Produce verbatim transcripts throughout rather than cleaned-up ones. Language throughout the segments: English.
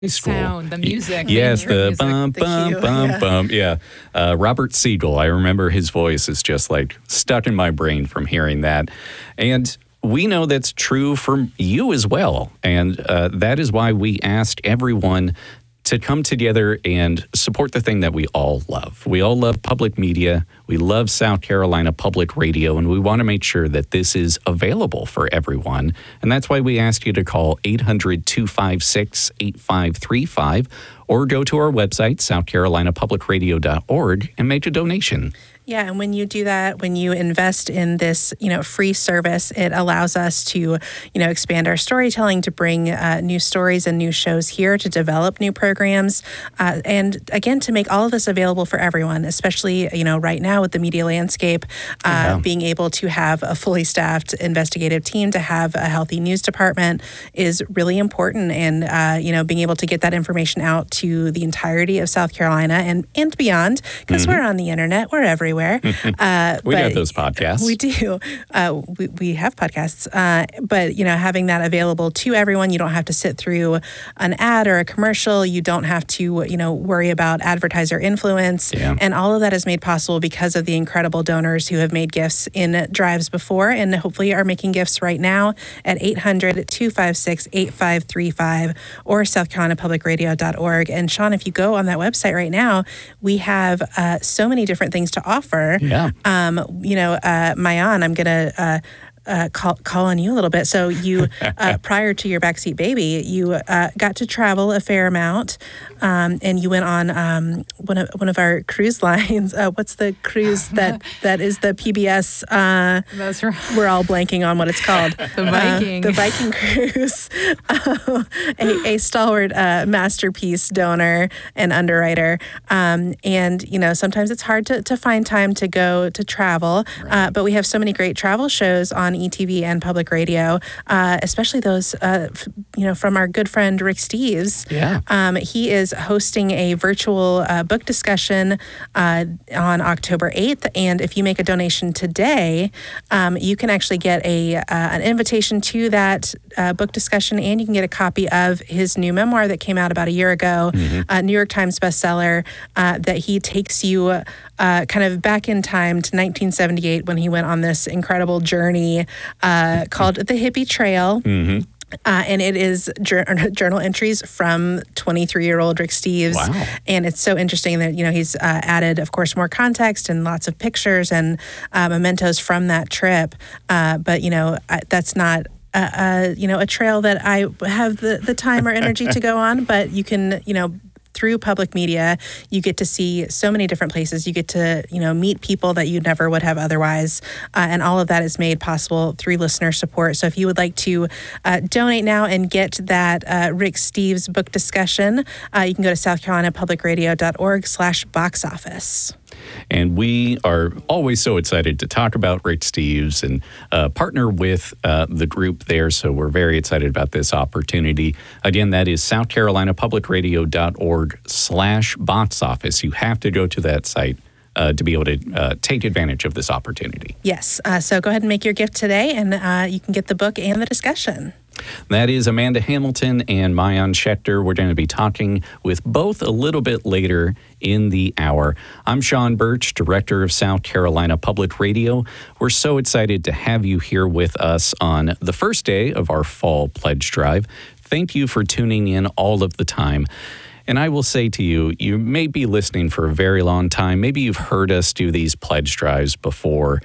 sound, the music. Yes, the music, bum, the bum, cue, bum, yeah. bum. Yeah. Uh, Robert Siegel, I remember his voice is just like stuck in my brain from hearing that. And we know that's true for you as well. And uh, that is why we asked everyone to come together and support the thing that we all love. We all love public media. We love South Carolina Public Radio, and we want to make sure that this is available for everyone. And that's why we asked you to call eight hundred, two five six, eight five three five or go to our website, south carolina public radio dot org, and make a donation. Yeah, and when you do that, when you invest in this, you know, free service, it allows us to, you know, expand our storytelling, to bring uh, new stories and new shows here, to develop new programs, uh, and again, to make all of this available for everyone, especially, you know, right now with the media landscape, uh, yeah. being able to have a fully staffed investigative team, to have a healthy news department is really important. And, uh, you know, being able to get that information out to the entirety of South Carolina and, and beyond, because mm-hmm. we're on the internet, we're everywhere. Uh, we got those podcasts. We do. Uh, we, we have podcasts. Uh, but, you know, having that available to everyone, you don't have to sit through an ad or a commercial. You don't have to, you know, worry about advertiser influence. Yeah. And all of that is made possible because of the incredible donors who have made gifts in drives before and hopefully are making gifts right now at eight hundred, two five six, eight five three five or south carolina public radio dot org. And Sean, if you go on that website right now, we have uh, so many different things to offer. Yeah. Um, you know, uh, Mayan, I'm going to uh, uh, call, call on you a little bit. So you, uh, prior to your backseat baby, you uh, got to travel a fair amount, um, and you went on um, one of one of our cruise lines. Uh, what's the cruise that that is the P B S? Uh, That's right. We're all blanking on what it's called. The Viking. Uh, the Viking cruise. uh, a, a stalwart uh, masterpiece donor and underwriter. Um, and, you know, sometimes it's hard to, to find time to go to travel, right. uh, but we have so many great travel shows on E T V and public radio, uh, especially those, uh, f- you know, from our good friend Rick Steves. Yeah. Um, he is hosting a virtual uh, book discussion uh, on October eighth. And if you make a donation today, um, you can actually get a uh, an invitation to that uh, book discussion, and you can get a copy of his new memoir that came out about a year ago, mm-hmm. a New York Times bestseller, uh, that he takes you uh, kind of back in time to nineteen seventy-eight when he went on this incredible journey uh, called The Hippie Trail. Mm-hmm. Uh, and it is jur- journal entries from twenty-three-year-old Rick Steves. Wow. And it's so interesting that, you know, he's uh, added, of course, more context and lots of pictures and uh, mementos from that trip. Uh, but, you know, I, that's not, uh, uh, you know, a trail that I have the, the time or energy to go on. But you can, you know, through public media, you get to see so many different places. You get to, you know, meet people that you never would have otherwise. Uh, and all of that is made possible through listener support. So if you would like to uh, donate now and get that uh, Rick Steves book discussion, uh, you can go to south carolina public radio dot org slash box office. And we are always so excited to talk about Rick Steves and uh, partner with uh, the group there. So we're very excited about this opportunity. Again, that is south carolina public radio dot org slash box office. You have to go to that site uh, to be able to uh, take advantage of this opportunity. Yes. Uh, so go ahead and make your gift today, and uh, you can get the book and the discussion. That is Amanda Hamilton and Maayan Schechter. We're going to be talking with both a little bit later in the hour. I'm Sean Birch, Director of South Carolina Public Radio. We're so excited to have you here with us on the first day of our fall pledge drive. Thank you for tuning in all of the time. And I will say to you, you may be listening for a very long time. Maybe you've heard us do these pledge drives before,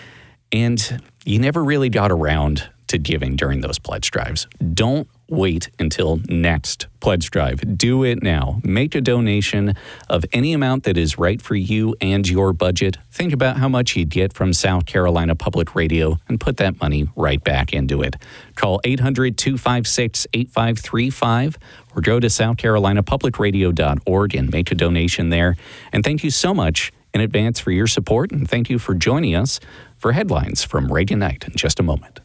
and you never really got around to giving during those pledge drives. Don't wait until next pledge drive. Do it now. Make a donation of any amount that is right for you and your budget. Think about how much you'd get from South Carolina Public Radio and put that money right back into it. Call eight hundred, two five six, eight five three five or go to south carolina public radio dot org and make a donation there. And thank you so much in advance for your support, and thank you for joining us for headlines from Reagan Night in just a moment.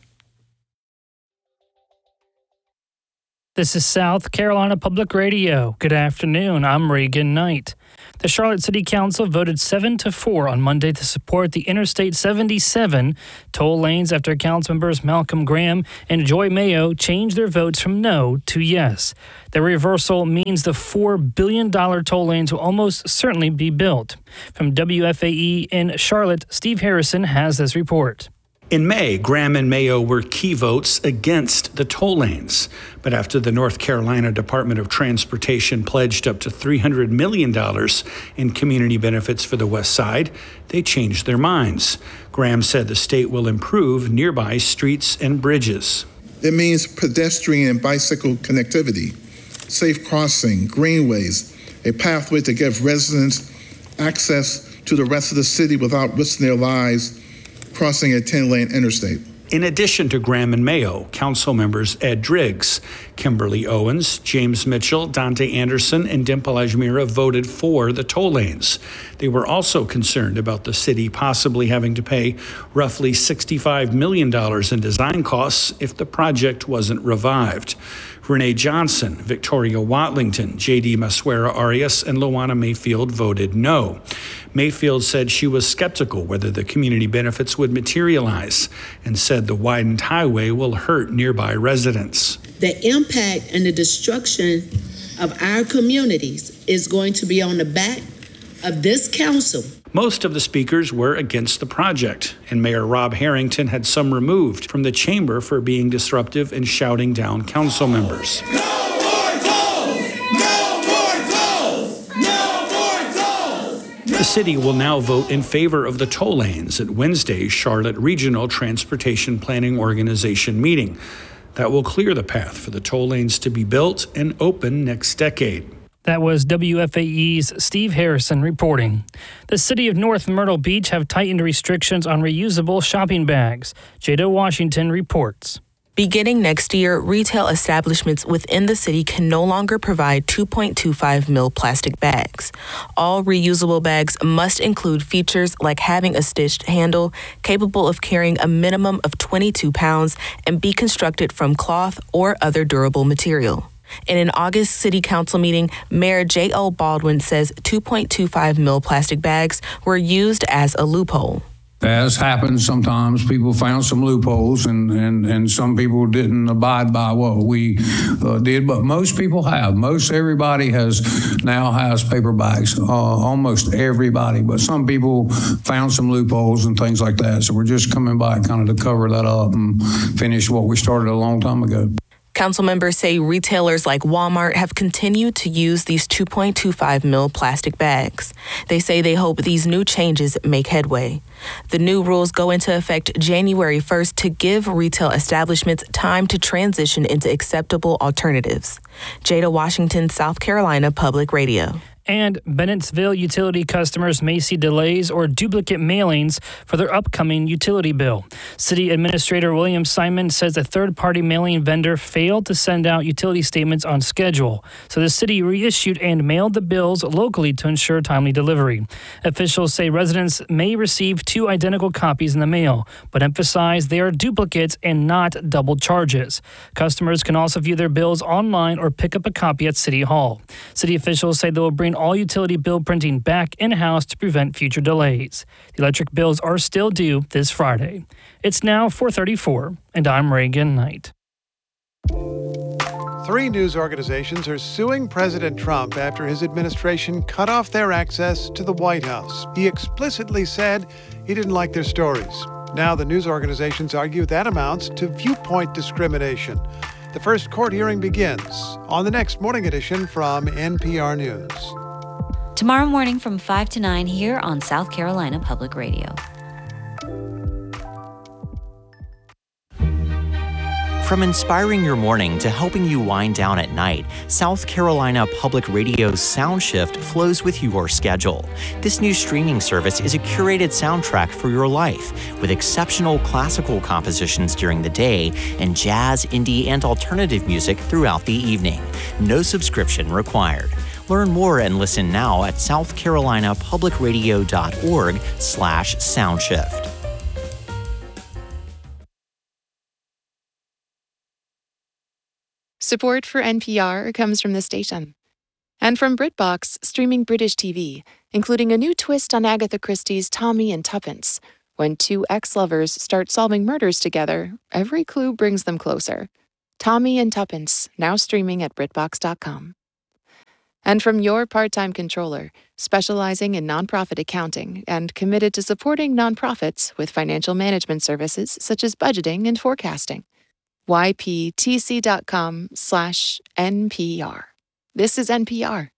This is South Carolina Public Radio. Good afternoon. I'm Reagan Knight. The Charlotte City Council voted seven to four on Monday to support the Interstate seventy-seven toll lanes after council members Malcolm Graham and Joy Mayo changed their votes from no to yes. The reversal means the four billion dollars toll lanes will almost certainly be built. From W F A E in Charlotte, Steve Harrison has this report. In May, Graham and Mayo were key votes against the toll lanes. But after the North Carolina Department of Transportation pledged up to three hundred million dollars in community benefits for the West Side, they changed their minds. Graham said the state will improve nearby streets and bridges. It means pedestrian and bicycle connectivity, safe crossing, greenways, a pathway to give residents access to the rest of the city without risking their lives crossing a ten-lane interstate. In addition to Graham and Mayo, council members Ed Driggs, Kimberly Owens, James Mitchell, Dante Anderson, and Dimple Ajmira voted for the toll lanes. They were also concerned about the city possibly having to pay roughly sixty-five million dollars in design costs if the project wasn't revived. Renee Johnson, Victoria Watlington, J D Masuera Arias, and Luana Mayfield voted no. Mayfield said she was skeptical whether the community benefits would materialize and said the widened highway will hurt nearby residents. The impact and the destruction of our communities is going to be on the back of this council. Most of the speakers were against the project, and Mayor Rob Harrington had some removed from the chamber for being disruptive and shouting down council members. No more tolls! No more tolls! No more tolls! The city will now vote in favor of the toll lanes at Wednesday's Charlotte Regional Transportation Planning Organization meeting. That will clear the path for the toll lanes to be built and open next decade. That was W F A E's Steve Harrison reporting. The city of North Myrtle Beach have tightened restrictions on reusable shopping bags. Jada Washington reports. Beginning next year, retail establishments within the city can no longer provide two point two five mil plastic bags. All reusable bags must include features like having a stitched handle, capable of carrying a minimum of twenty-two pounds, and be constructed from cloth or other durable material. In an August City Council meeting, Mayor J O Baldwin says two point two five mil plastic bags were used as a loophole. As happens sometimes, people found some loopholes and, and, and some people didn't abide by what we uh, did, but most people have. Most everybody has now has paper bags, uh, almost everybody, but some people found some loopholes and things like that. So we're just coming by kind of to cover that up and finish what we started a long time ago. Council members say retailers like Walmart have continued to use these two point two five mil plastic bags. They say they hope these new changes make headway. The new rules go into effect January first to give retail establishments time to transition into acceptable alternatives. Jada Washington, South Carolina Public Radio. And Bennettsville utility customers may see delays or duplicate mailings for their upcoming utility bill. City Administrator William Simon says a third-party mailing vendor failed to send out utility statements on schedule, so the city reissued and mailed the bills locally to ensure timely delivery. Officials say residents may receive two identical copies in the mail, but emphasize they are duplicates and not double charges. Customers can also view their bills online or pick up a copy at City Hall. City officials say they will bring all utility bill printing back in-house to prevent future delays. The electric bills are still due this Friday. It's now four thirty-four, and I'm Reagan Knight. Three news organizations are suing President Trump after his administration cut off their access to the White House. He explicitly said he didn't like their stories. Now the news organizations argue that amounts to viewpoint discrimination. The first court hearing begins on the next morning edition from N P R News. Tomorrow morning from five to nine here on South Carolina Public Radio. From inspiring your morning to helping you wind down at night, South Carolina Public Radio's SoundShift flows with your schedule. This new streaming service is a curated soundtrack for your life, with exceptional classical compositions during the day and jazz, indie, and alternative music throughout the evening. No subscription required. Learn more and listen now at southcarolinapublicradio.org slash soundshift. Support for N P R comes from the station And from BritBox, streaming British T V, including a new twist on Agatha Christie's Tommy and Tuppence. When two ex-lovers start solving murders together, every clue brings them closer. Tommy and Tuppence, now streaming at BritBox dot com. And from your part-time controller, specializing in nonprofit accounting and committed to supporting nonprofits with financial management services such as budgeting and forecasting. Y P T C dot com slash N P R. This is N P R.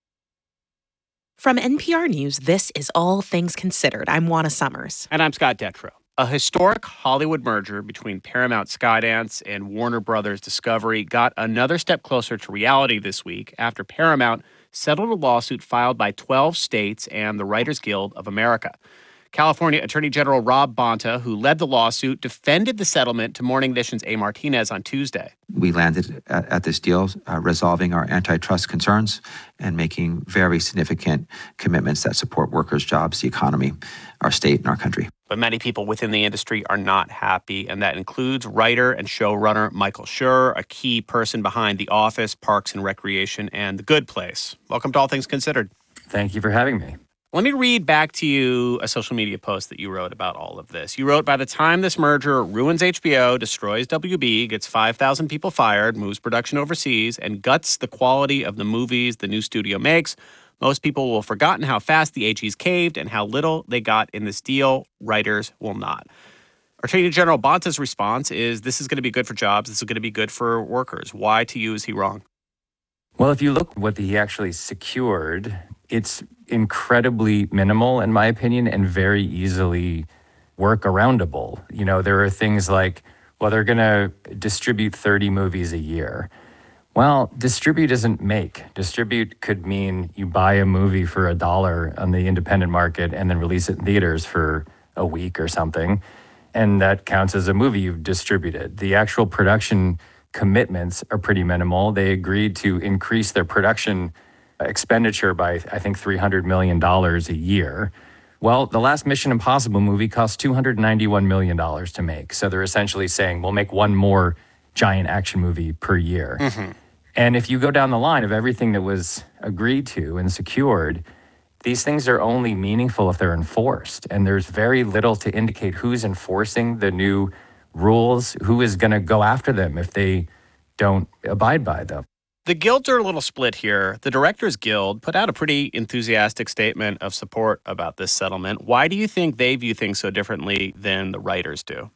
From N P R News, this is All Things Considered. I'm Juana Summers. And I'm Scott Detrow. A historic Hollywood merger between Paramount Skydance and Warner Brothers Discovery got another step closer to reality this week after Paramount settled a lawsuit filed by twelve states and the Writers Guild of America. California Attorney General Rob Bonta, who led the lawsuit, defended the settlement to Morning Edition's A. Martinez on Tuesday. We landed at, at this deal, uh, resolving our antitrust concerns and making very significant commitments that support workers, jobs, the economy, our state, and our country. But many people within the industry are not happy, and that includes writer and showrunner Michael Schur, a key person behind The Office, Parks and Recreation, and The Good Place. Welcome to All Things Considered. Thank you for having me. Let me read back to you a social media post that you wrote about all of this. You wrote, by the time this merger ruins H B O, destroys W B, gets five thousand people fired, moves production overseas, and guts the quality of the movies the new studio makes, most people will have forgotten how fast the A Gs caved and how little they got in this deal. Writers will not. Attorney General Bonta's response is, this is going to be good for jobs. This is going to be good for workers. Why, to you, is he wrong? Well, if you look at what he actually secured, it's incredibly minimal, in my opinion, and very easily work-aroundable. You know, there are things like, well, they're going to distribute thirty movies a year. Well, distribute doesn't make. Distribute could mean you buy a movie for a dollar on the independent market and then release it in theaters for a week or something, and that counts as a movie you've distributed. The actual production commitments are pretty minimal. They agreed to increase their production expenditure by, I think, three hundred million dollars a year. Well, the last Mission Impossible movie cost two hundred ninety-one million dollars to make. So they're essentially saying, we'll make one more giant action movie per year. Mm-hmm. And if you go down the line of everything that was agreed to and secured, these things are only meaningful if they're enforced. And there's very little to indicate who's enforcing the new rules, who is going to go after them if they don't abide by them. The guilds are a little split here. The Directors Guild put out a pretty enthusiastic statement of support about this settlement. Why do you think they view things so differently than the writers do?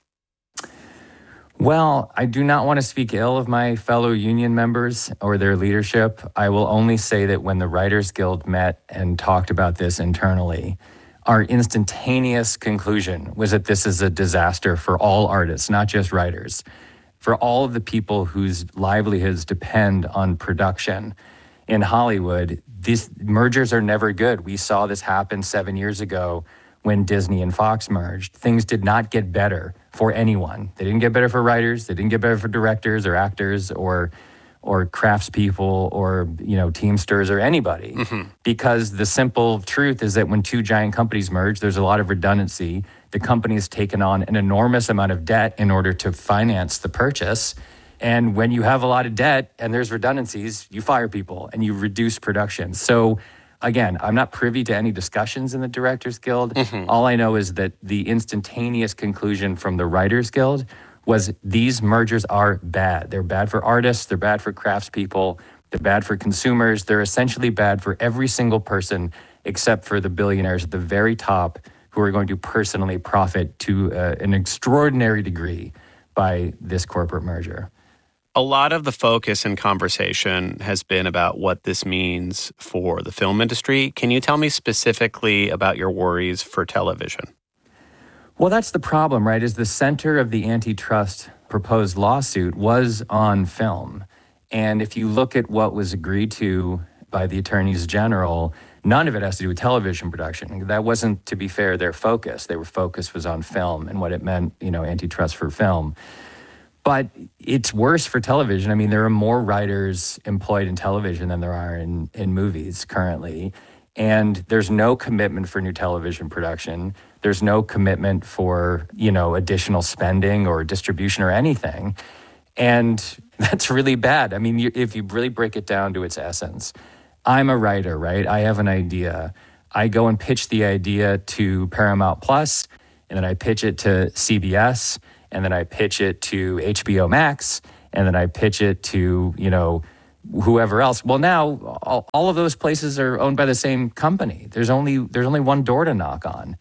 Well, I do not want to speak ill of my fellow union members or their leadership. I will only say that when the Writers Guild met and talked about this internally, our instantaneous conclusion was that this is a disaster for all artists, not just writers, for all of the people whose livelihoods depend on production. In Hollywood, these mergers are never good. We saw this happen seven years ago when Disney and Fox merged. Things did not get better for anyone. They didn't get better for writers. They didn't get better for directors or actors or or craftspeople or, you know, Teamsters or anybody. Mm-hmm. Because the simple truth is that when two giant companies merge, there's a lot of redundancy. The company has taken on an enormous amount of debt in order to finance the purchase. And when you have a lot of debt and there's redundancies, you fire people and you reduce production. So again, I'm not privy to any discussions in the Directors Guild. Mm-hmm. All I know is that the instantaneous conclusion from the Writers Guild was these mergers are bad. They're bad for artists, they're bad for craftspeople, they're bad for consumers, they're essentially bad for every single person except for the billionaires at the very top who are going to personally profit to uh, an extraordinary degree by this corporate merger. A lot of the focus and conversation has been about what this means for the film industry. Can you tell me specifically about your worries for television? Well, that's the problem, right? Is the center of the antitrust proposed lawsuit was on film. And if you look at what was agreed to by the attorneys general, none of it has to do with television production. That wasn't, to be fair, their focus. Their focus was on film and what it meant, you know, antitrust for film. But it's worse for television. I mean, there are more writers employed in television than there are in, in movies currently. And there's no commitment for new television production. There's no commitment for, you know, additional spending or distribution or anything. And that's really bad. I mean, if you really break it down to its essence, I'm a writer, right? I have an idea. I go and pitch the idea to Paramount Plus, and then I pitch it to C B S, and then I pitch it to H B O Max, and then I pitch it to, you know, whoever else. Well, now all, all of those places are owned by the same company. There's only there's only one door to knock on.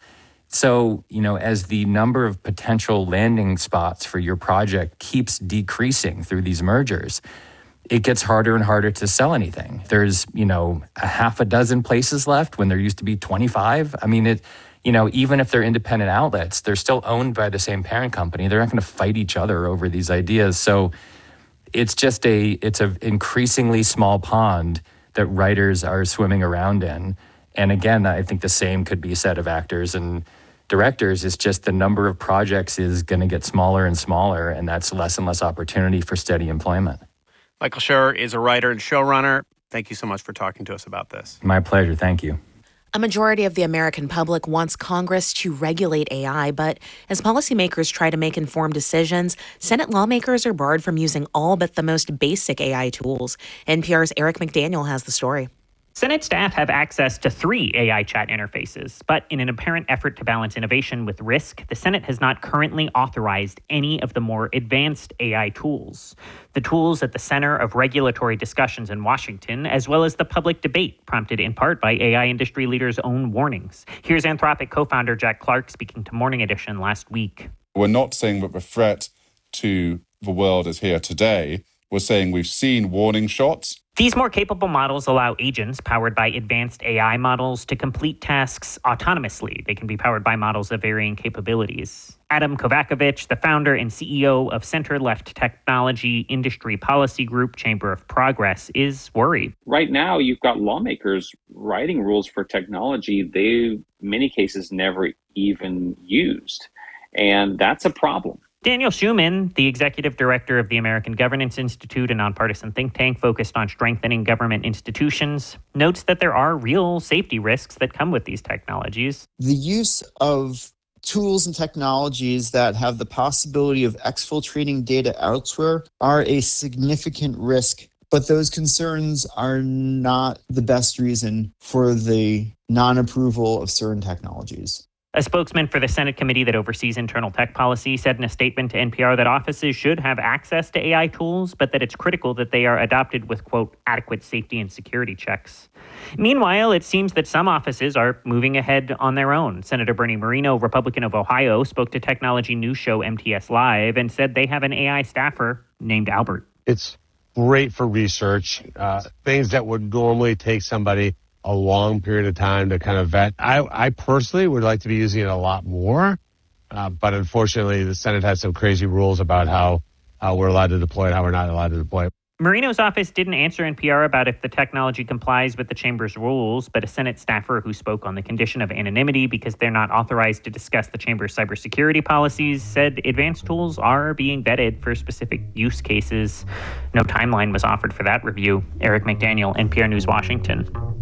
So, you know, as the number of potential landing spots for your project keeps decreasing through these mergers, it gets harder and harder to sell anything. There's, you know, a half a dozen places left when there used to be twenty-five. I mean, it, you know, even if they're independent outlets, they're still owned by the same parent company. They're not going to fight each other over these ideas. So it's just a, it's an increasingly small pond that writers are swimming around in. And again, I think the same could be said of actors and directors. It's just the number of projects is going to get smaller and smaller, and that's less and less opportunity for steady employment. Michael Schur is a writer and showrunner. Thank you so much for talking to us about this. My pleasure. Thank you. A majority of the American public wants Congress to regulate A I, but as policymakers try to make informed decisions, Senate lawmakers are barred from using all but the most basic A I tools. N P R's Eric McDaniel has the story. Senate staff have access to three A I chat interfaces, but in an apparent effort to balance innovation with risk, the Senate has not currently authorized any of the more advanced A I tools. The tools at the center of regulatory discussions in Washington, as well as the public debate prompted in part by A I industry leaders' own warnings. Here's Anthropic co-founder Jack Clark speaking to Morning Edition last week. We're not saying that the threat to the world is here today. We're saying we've seen warning shots. These more capable models allow agents powered by advanced A I models to complete tasks autonomously. They can be powered by models of varying capabilities. Adam Kovakovich, the founder and C E O of center-left technology industry policy group Chamber of Progress, is worried. Right now, you've got lawmakers writing rules for technology they, in many cases, never even used. And that's a problem. Daniel Schuman, the executive director of the American Governance Institute, a nonpartisan think tank focused on strengthening government institutions, notes that there are real safety risks that come with these technologies. The use of tools and technologies that have the possibility of exfiltrating data elsewhere are a significant risk, but those concerns are not the best reason for the non-approval of certain technologies. A spokesman for the Senate committee that oversees internal tech policy said in a statement to N P R that offices should have access to A I tools, but that it's critical that they are adopted with, quote, adequate safety and security checks. Meanwhile, it seems that some offices are moving ahead on their own. Senator Bernie Moreno, Republican of Ohio, spoke to technology news show M T S Live and said they have an A I staffer named Albert. It's great for research, uh, things that would normally take somebody a long period of time to kind of vet. I, I personally would like to be using it a lot more, uh, but unfortunately the Senate has some crazy rules about how uh, we're allowed to deploy it, how we're not allowed to deploy it. Moreno's office didn't answer N P R about if the technology complies with the chamber's rules, but a Senate staffer who spoke on the condition of anonymity because they're not authorized to discuss the chamber's cybersecurity policies said advanced tools are being vetted for specific use cases. No timeline was offered for that review. Eric McDaniel, N P R News, Washington.